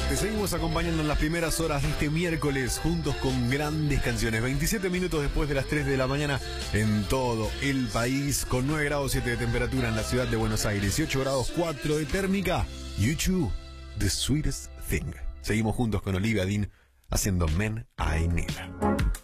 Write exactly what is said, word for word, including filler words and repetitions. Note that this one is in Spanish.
Te seguimos acompañando en las primeras horas de este miércoles, juntos con grandes canciones. veintisiete minutos después de las tres de la mañana en todo el país, con nueve grados siete de temperatura en la ciudad de Buenos Aires y ocho grados cuatro de térmica. YouTube, The Sweetest Thing. Seguimos juntos con Olivia Dean haciendo Men I Need.